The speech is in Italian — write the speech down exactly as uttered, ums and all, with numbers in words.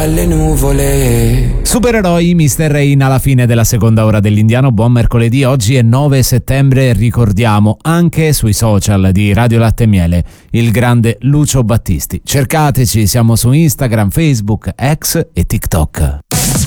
dalle nuvole. Supereroi, mister Rain alla fine della seconda ora dell'Indiano. Buon mercoledì, oggi è nove settembre, ricordiamo anche sui social di Radio Latte e Miele il grande Lucio Battisti. Cercateci, siamo su Instagram, Facebook, X e TikTok.